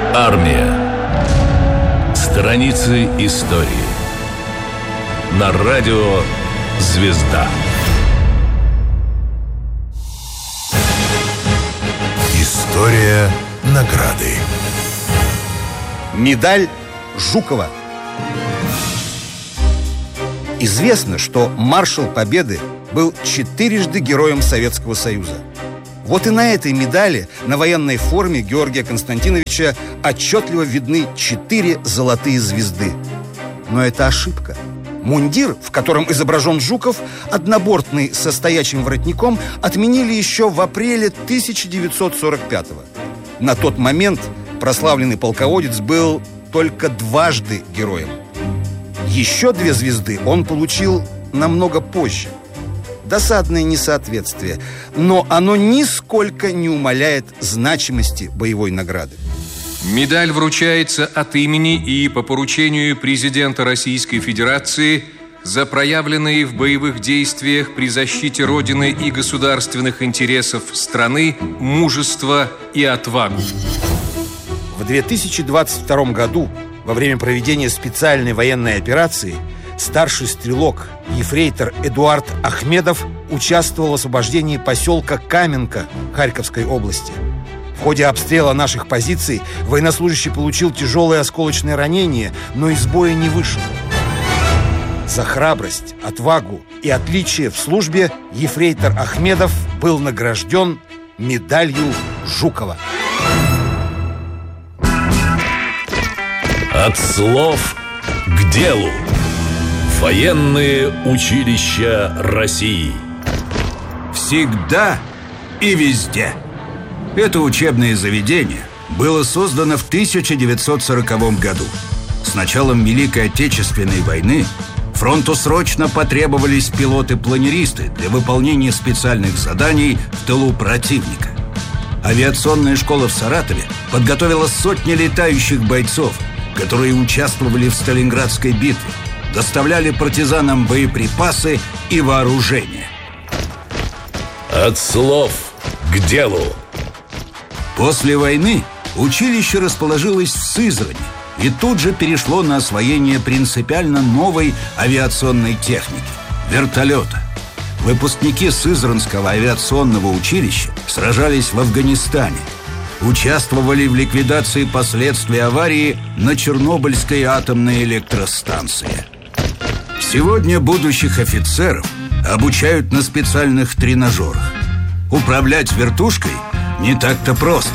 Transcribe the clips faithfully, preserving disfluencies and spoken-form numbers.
Армия. Страницы истории. На радио «Звезда». История награды. Медаль Жукова. Известно, что маршал Победы был четырежды героем Советского Союза. Вот и на этой медали, на военной форме Георгия Константиновича, отчетливо видны четыре золотые звезды. Но это ошибка. Мундир, в котором изображен Жуков, однобортный со стоячим воротником, отменили еще в апреле тысяча девятьсот сорок пятого. На тот момент прославленный полководец был только дважды героем. Еще две звезды он получил намного позже. Досадное несоответствие, но оно нисколько не умаляет значимости боевой награды. Медаль вручается от имени и по поручению президента Российской Федерации за проявленные в боевых действиях при защите Родины и государственных интересов страны мужество и отвагу. В две тысячи двадцать втором году, во время проведения специальной военной операции, старший стрелок, ефрейтор Эдуард Ахмедов участвовал в освобождении поселка Каменка Харьковской области. В ходе обстрела наших позиций военнослужащий получил тяжелое осколочное ранение, но из боя не вышел. За храбрость, отвагу и отличие в службе ефрейтор Ахмедов был награжден медалью Жукова. От слов к делу. Военные училища России. Всегда и везде. Это учебное заведение было создано в тысяча девятьсот сороковом году. С началом Великой Отечественной войны фронту срочно потребовались пилоты-планеристы для выполнения специальных заданий в тылу противника. Авиационная школа в Саратове подготовила сотни летающих бойцов, которые участвовали в Сталинградской битве, доставляли партизанам боеприпасы и вооружение. От слов к делу. После войны училище расположилось в Сызрани и тут же перешло на освоение принципиально новой авиационной техники – вертолета. Выпускники Сызранского авиационного училища сражались в Афганистане, участвовали в ликвидации последствий аварии на Чернобыльской атомной электростанции. Сегодня будущих офицеров обучают на специальных тренажерах. Управлять вертушкой не так-то просто.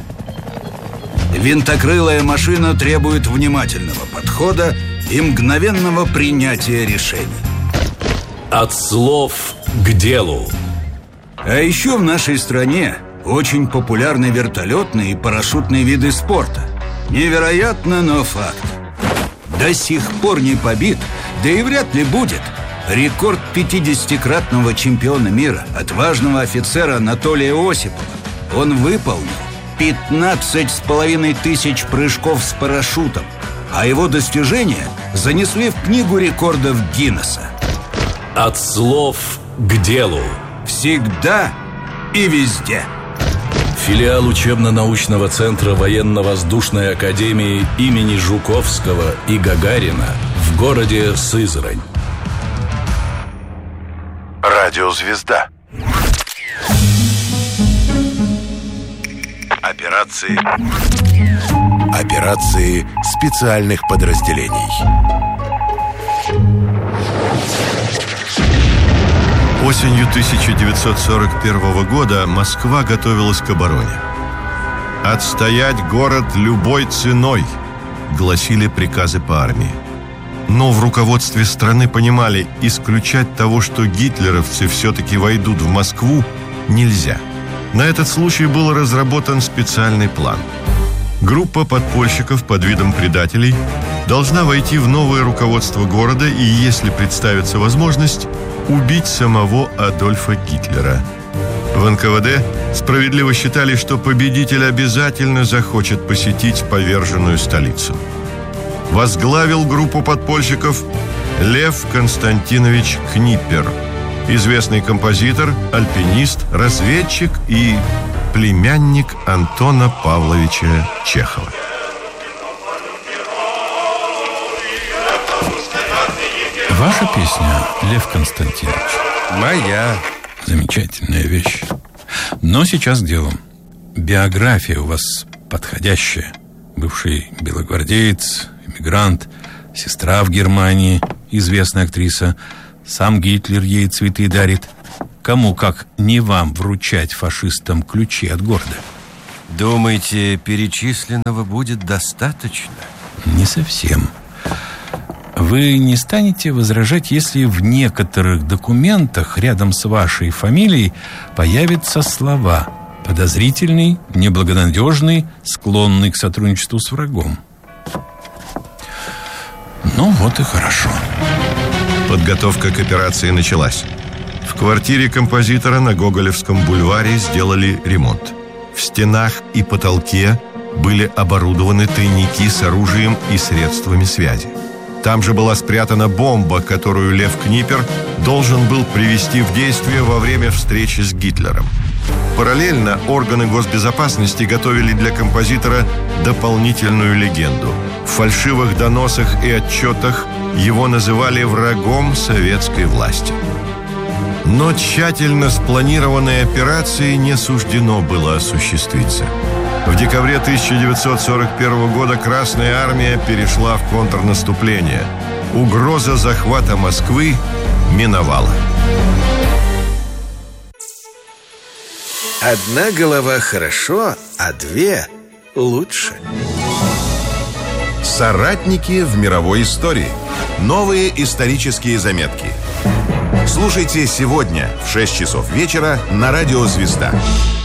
Винтокрылая машина требует внимательного подхода и мгновенного принятия решений. От слов к делу. А еще в нашей стране очень популярны вертолетные и парашютные виды спорта. Невероятно, но факт. До сих пор не побит, да и вряд ли будет, рекорд пятидесятикратного чемпиона мира, отважного офицера Анатолия Осипова. Он выполнил пятнадцать с половиной тысяч прыжков с парашютом, а его достижения занесли в книгу рекордов Гиннесса. От слов к делу. Всегда и везде. Филиал учебно-научного центра военно-воздушной академии имени Жуковского и Гагарина в городе Сызрань. Радио «Звезда». Операции. Операции специальных подразделений. Осенью тысяча девятьсот сорок первого года Москва готовилась к обороне. «Отстоять город любой ценой», гласили приказы по армии. Но в руководстве страны понимали, исключать того, что гитлеровцы все-таки войдут в Москву, нельзя. На этот случай был разработан специальный план. Группа подпольщиков под видом предателей должна войти в новое руководство города и, если представится возможность, убить самого Адольфа Гитлера. В эн ка вэ дэ справедливо считали, что победитель обязательно захочет посетить поверженную столицу. Возглавил группу подпольщиков Лев Константинович Книпер, известный композитор, альпинист, разведчик и племянник Антона Павловича Чехова. Ваша песня, Лев Константинович? Моя. Замечательная вещь. Но сейчас к делу. Биография у вас подходящая. Бывший белогвардеец, эмигрант, сестра в Германии, известная актриса. Сам Гитлер ей цветы дарит. Кому, как не вам, вручать фашистам ключи от города? Думаете, перечисленного будет достаточно? Не совсем. Вы не станете возражать, если в некоторых документах рядом с вашей фамилией появятся слова «подозрительный», «неблагонадежный», «склонный к сотрудничеству с врагом». Ну вот и хорошо. Подготовка к операции началась. В квартире композитора на Гоголевском бульваре сделали ремонт. В стенах и потолке были оборудованы тайники с оружием и средствами связи. Там же была спрятана бомба, которую Лев Книпер должен был привести в действие во время встречи с Гитлером. Параллельно органы госбезопасности готовили для композитора дополнительную легенду. В фальшивых доносах и отчетах его называли врагом советской власти. Но тщательно спланированной операции не суждено было осуществиться. В декабре тысяча девятьсот сорок первого года Красная Армия перешла в контрнаступление. Угроза захвата Москвы миновала. Одна голова хорошо, а две лучше. Соратники в мировой истории. Новые исторические заметки. Слушайте сегодня в шесть часов вечера на радио «Звезда».